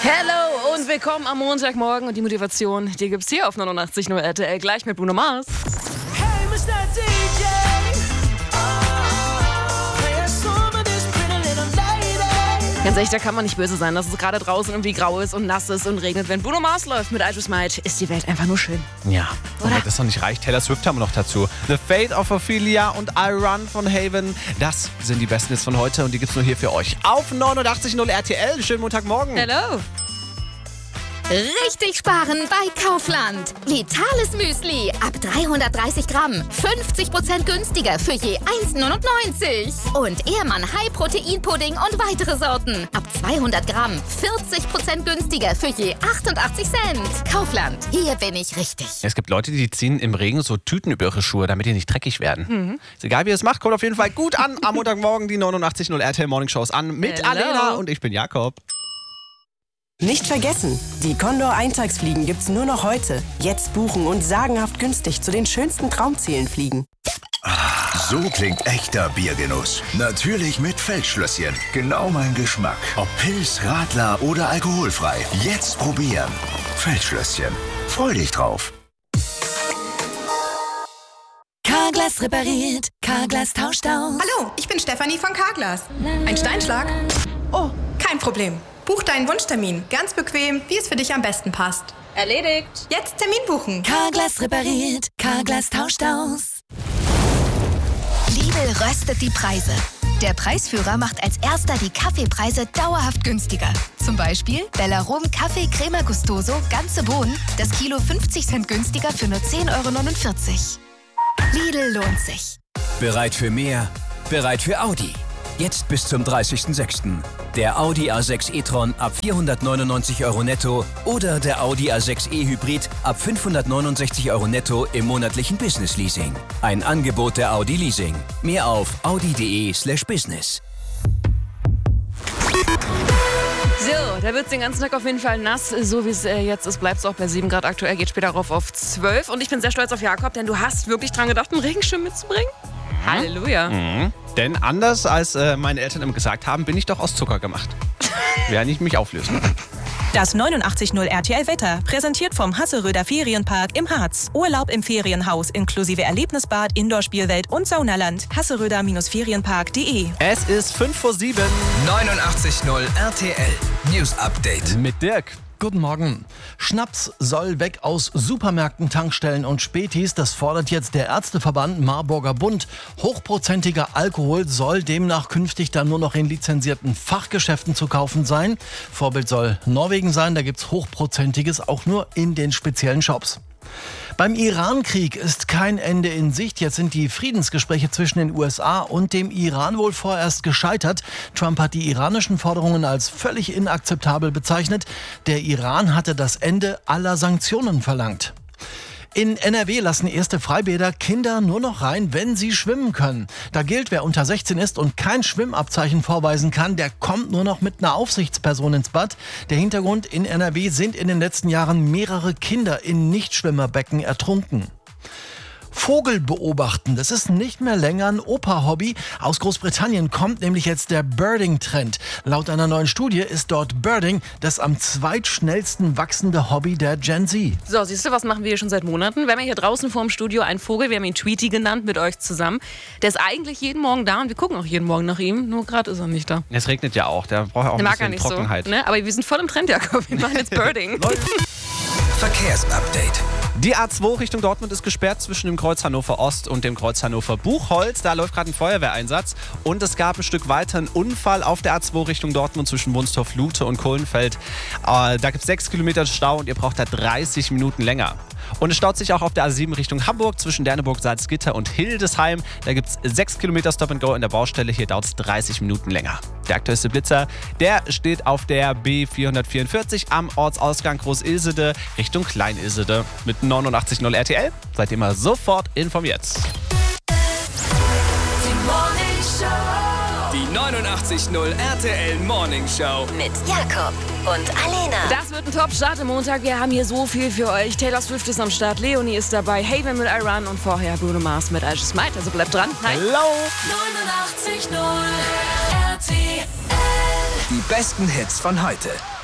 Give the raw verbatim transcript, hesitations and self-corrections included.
Hello und willkommen am Montagmorgen und die Motivation, die gibt's hier auf neunundachtzig Komma null R T L gleich mit Bruno Mars. Hey, Mister D J, oh, play some of this pretty little lady. Ganz ehrlich, da kann man nicht böse sein, dass es gerade draußen irgendwie grau ist und nass ist und regnet. Wenn Bruno Mars läuft mit I Just Might, ist die Welt einfach nur schön. Ja, Oder? aber das noch nicht reicht. Taylor Swift haben wir noch dazu. The Fate of Ophelia und I Run von Haven. Das sind die besten Hits von heute und die gibt's nur hier für euch. Auf neunundachtzig Komma null R T L. Schönen Montagmorgen. Hello. Richtig sparen bei Kaufland. Vitales Müsli ab dreihundertdreißig Gramm. fünfzig Prozent günstiger für je eins neunundneunzig. Und Ehrmann High Protein Pudding und weitere Sorten. Ab zweihundert Gramm. vierzig Prozent günstiger für je achtundachtzig Cent. Kaufland. Hier bin ich richtig. Es gibt Leute, die ziehen im Regen so Tüten über ihre Schuhe, damit die nicht dreckig werden. Mhm. Ist egal, wie ihr es macht, kommt auf jeden Fall gut an. Am Montagmorgen die neunundachtzig Komma null R T L Morning Shows an mit Hello. Alena und ich bin Jakob. Nicht vergessen, die Condor-Eintagsfliegen gibt's nur noch heute. Jetzt buchen und sagenhaft günstig zu den schönsten Traumzielen fliegen. So klingt echter Biergenuss. Natürlich mit Feldschlösschen. Genau mein Geschmack. Ob Pils, Radler oder alkoholfrei. Jetzt probieren. Feldschlösschen. Freu dich drauf. Carglass repariert, Carglass tauscht aus. Hallo, ich bin Stefanie von Carglass. Ein Steinschlag? Oh, kein Problem. Buch deinen Wunschtermin. Ganz bequem, wie es für dich am besten passt. Erledigt. Jetzt Termin buchen. Carglass repariert, Carglass tauscht aus. Lidl röstet die Preise. Der Preisführer macht als erster die Kaffeepreise dauerhaft günstiger. Zum Beispiel Bellarum Kaffee Crema Gustoso, ganze Bohnen, das Kilo fünfzig Cent günstiger für nur zehn Euro neunundvierzig. Lidl lohnt sich. Bereit für mehr? Bereit für Audi. Jetzt bis zum dreißigsten sechsten Der Audi A sechs e-tron ab vierhundertneunundneunzig Euro netto oder der Audi A sechs e-Hybrid ab fünfhundertneunundsechzig Euro netto im monatlichen Business-Leasing. Ein Angebot der Audi Leasing. Mehr auf audi.de slash business. So, da wird es den ganzen Tag auf jeden Fall nass. So wie es äh, jetzt ist, bleibt es auch bei sieben Grad aktuell. Geht später rauf auf zwölf. Und ich bin sehr stolz auf Jakob, denn du hast wirklich dran gedacht, einen Regenschirm mitzubringen. Mhm. Halleluja. Mhm. Denn anders als äh, meine Eltern immer gesagt haben, bin ich doch aus Zucker gemacht. Werde ich mich auflösen. Das neunundachtzig Komma null R T L-Wetter, präsentiert vom Hasseröder Ferienpark im Harz. Urlaub im Ferienhaus inklusive Erlebnisbad, Indoor-Spielwelt und Saunaland. hasseröder Ferienpark punkt de. Es ist fünf vor sieben. neunundachtzig Komma null R T L News Update. Mit Dirk. Guten Morgen. Schnaps soll weg aus Supermärkten, Tankstellen und Spätis. Das fordert jetzt der Ärzteverband Marburger Bund. Hochprozentiger Alkohol soll demnach künftig dann nur noch in lizenzierten Fachgeschäften zu kaufen sein. Vorbild soll Norwegen sein. Da gibt's Hochprozentiges auch nur in den speziellen Shops. Beim Iran-Krieg ist kein Ende in Sicht. Jetzt sind die Friedensgespräche zwischen den U S A und dem Iran wohl vorerst gescheitert. Trump hat die iranischen Forderungen als völlig inakzeptabel bezeichnet. Der Iran hatte das Ende aller Sanktionen verlangt. In N R W lassen erste Freibäder Kinder nur noch rein, wenn sie schwimmen können. Da gilt, wer unter sechzehn ist und kein Schwimmabzeichen vorweisen kann, der kommt nur noch mit einer Aufsichtsperson ins Bad. Der Hintergrund: in N R W sind in den letzten Jahren mehrere Kinder in Nichtschwimmerbecken ertrunken. Vogel beobachten, das ist nicht mehr länger ein Opa-Hobby. Aus Großbritannien kommt nämlich jetzt der Birding-Trend. Laut einer neuen Studie ist dort Birding das am zweitschnellsten wachsende Hobby der Gen Z. So, siehst du, was machen wir hier schon seit Monaten? Wir haben ja hier draußen vor dem Studio einen Vogel, wir haben ihn Tweety genannt, mit euch zusammen. Der ist eigentlich jeden Morgen da und wir gucken auch jeden Morgen nach ihm, nur gerade ist er nicht da. Es regnet ja auch, der braucht auch ein Der mag er bisschen nicht Trockenheit. so, ne? Aber wir sind voll im Trend, Jakob, wir machen jetzt Birding. Verkehrsupdate. Die A zwei Richtung Dortmund ist gesperrt zwischen dem Kreuz Hannover Ost und dem Kreuz Hannover Buchholz. Da läuft gerade ein Feuerwehreinsatz. Und es gab ein Stück weiter einen Unfall auf der A zwei Richtung Dortmund zwischen Wunstorf-Lute und Kohlenfeld. Äh, da gibt es sechs Kilometer Stau und ihr braucht da dreißig Minuten länger. Und es staut sich auch auf der A sieben Richtung Hamburg zwischen Derneburg, Salzgitter und Hildesheim. Da gibt es sechs Kilometer Stop and Go in der Baustelle. Hier dauert es dreißig Minuten länger. Der aktuellste Blitzer, der steht auf der B vierhundertvierundvierzig am Ortsausgang Groß-Ilsede Richtung Klein-Ilsede. Mit neunundachtzig Komma null R T L seid ihr mal sofort informiert. Die neunundachtzig Komma null R T L Morning Show Mit Jakob und Alena. Das wird ein Top-Start am Montag. Wir haben hier so viel für euch. Taylor Swift ist am Start, Leonie ist dabei, Haven mit I Run und vorher Bruno Mars mit I Just Might. Also bleibt dran. Hi. Hello! neunundachtzig Komma null R T L Die besten Hits von heute.